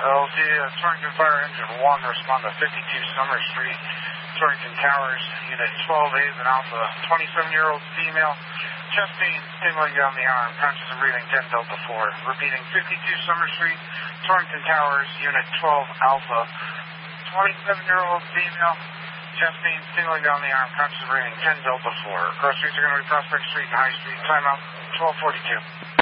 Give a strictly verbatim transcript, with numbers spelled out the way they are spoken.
L Z, uh, Torrington Fire Engine one, respond to fifty-two Summer Street, Torrington Towers, Unit twelve A is an Alpha, twenty-seven-year-old female, chest pain, tingling down the arm, conscious of breathing, ten Delta four. Repeating, fifty-two Summer Street, Torrington Towers, Unit twelve Alpha, twenty-seven-year-old female, chest pain, tingling down the arm, conscious of breathing, ten Delta four. Cross streets are going to be Prospect Street and High Street. Timeout, twelve forty-two.